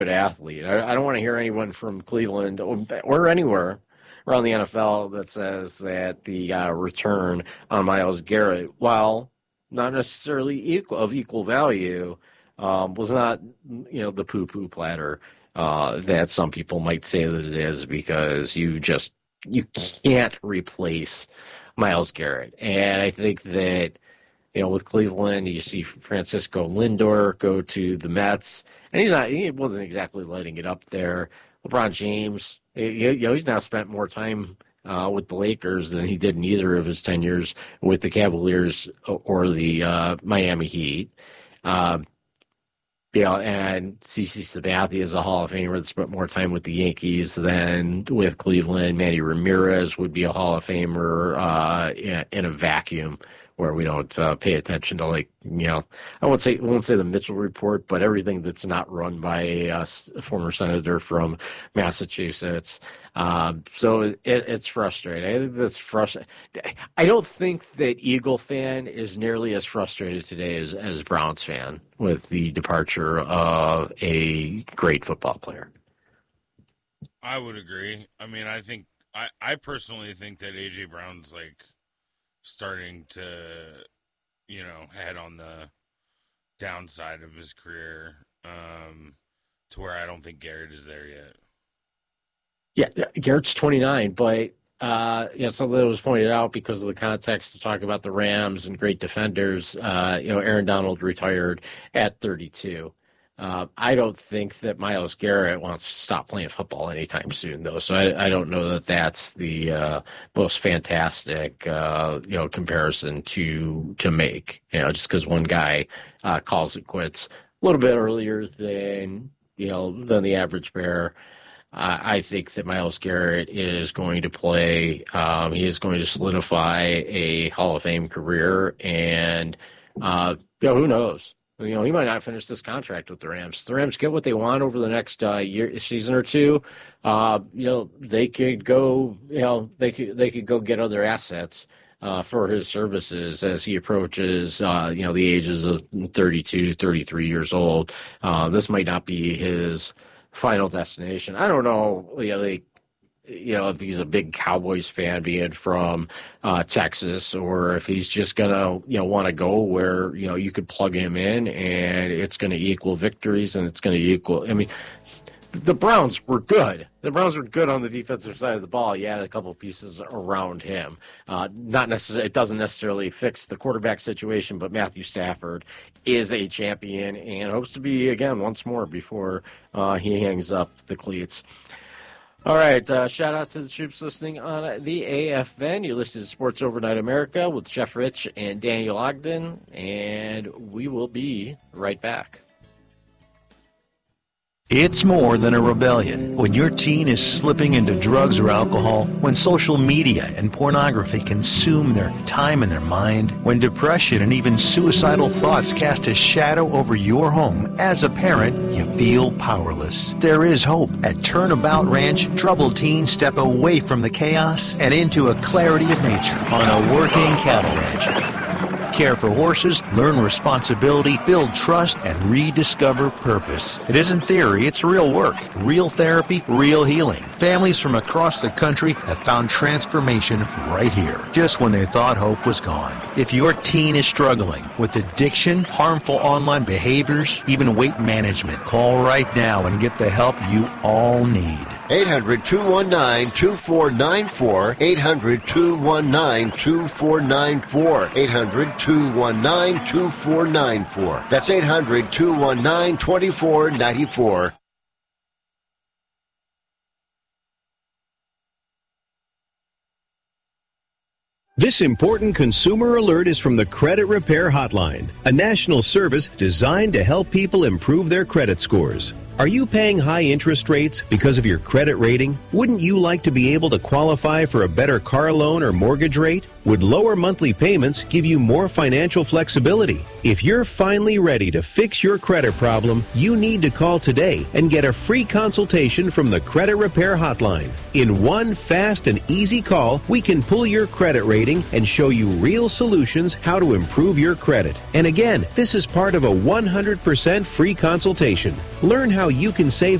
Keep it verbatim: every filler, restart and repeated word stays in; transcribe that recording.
good athlete. I, I don't want to hear anyone from Cleveland or, or anywhere around the N F L that says that the uh, return on Myles Garrett, while not necessarily equal of equal value, um, was not, you know, the poo-poo platter uh, that some people might say that it is, because you just you can't replace Myles Garrett. And I think that, you know, with Cleveland, you see Francisco Lindor go to the Mets, and he's not, he wasn't exactly lighting it up there. LeBron James, you know, he's now spent more time uh, with the Lakers than he did in either of his tenures with the Cavaliers or the uh, Miami Heat. Um, you know, and CeCe Sabathia is a Hall of Famer that spent more time with the Yankees than with Cleveland. Manny Ramirez would be a Hall of Famer uh, in, in a vacuum, where we don't uh, pay attention to, like, you know, I won't say I won't say the Mitchell Report, but everything that's not run by a, a former senator from Massachusetts. Um, so it, it's frustrating. I think that's frustrating. I don't think that Eagle fan is nearly as frustrated today as, as Browns fan with the departure of a great football player. I would agree. I mean, I think I, I personally think that A J Brown's like starting to, you know, head on the downside of his career, um, to where I don't think Garrett is there yet. Yeah, Garrett's twenty-nine, but uh, you know, something that was pointed out because of the context to talk about the Rams and great defenders. Uh, you know, Aaron Donald retired at thirty-two. Uh, I don't think that Myles Garrett wants to stop playing football anytime soon, though. So I, I don't know that that's the uh, most fantastic, uh, you know, comparison to to make. You know, just because one guy uh, calls it quits a little bit earlier than you know than the average bear. Uh, I think that Myles Garrett is going to play. Um, he is going to solidify a Hall of Fame career, and uh, you know, who knows? You know, he might not finish this contract with the Rams. The Rams get what they want over the next uh, year, season or two. Uh, you know, they could go. You know, they could they could go get other assets uh, for his services as he approaches. Uh, you know, the ages of thirty-two, thirty-three years old. Uh, this might not be his final destination. I don't know. You know, they. You know, if he's a big Cowboys fan, being from uh, Texas, or if he's just gonna, you know, want to go where, you know, you could plug him in and it's going to equal victories and it's going to equal. I mean, the Browns were good. The Browns were good on the defensive side of the ball. You had a couple pieces around him. Uh, not necessarily, it doesn't necessarily fix the quarterback situation, but Matthew Stafford is a champion and hopes to be again once more before uh, he hangs up the cleats. All right, uh, shout out to the troops listening on the A F N. You're listening to Sports Overnight America with Jeff Rich and Daniel Ogden, and we will be right back. It's more than a rebellion. When your teen is slipping into drugs or alcohol, when social media and pornography consume their time and their mind, when depression and even suicidal thoughts cast a shadow over your home, as a parent, you feel powerless. There is hope. At Turnabout Ranch, troubled teens step away from the chaos and into a clarity of nature on a working cattle ranch. Care for horses, learn responsibility, build trust, and rediscover purpose. It isn't theory, it's real work. Real therapy, real healing. Families from across the country have found transformation right here, just when they thought hope was gone. If your teen is struggling with addiction, harmful online behaviors, even weight management, call right now and get the help you all need. eight hundred, two one nine, two four nine four. eight hundred, two one nine, two four nine four. eight hundred, two one nine, two four nine four. That's eight hundred, two one nine, two four nine four. This important consumer alert is from the Credit Repair Hotline, a national service designed to help people improve their credit scores. Are you paying high interest rates because of your credit rating? Wouldn't you like to be able to qualify for a better car loan or mortgage rate? Would lower monthly payments give you more financial flexibility? If you're finally ready to fix your credit problem, you need to call today and get a free consultation from the Credit Repair Hotline. In one fast and easy call, we can pull your credit rating and show you real solutions how to improve your credit. And again, this is part of a one hundred percent free consultation. Learn how you can save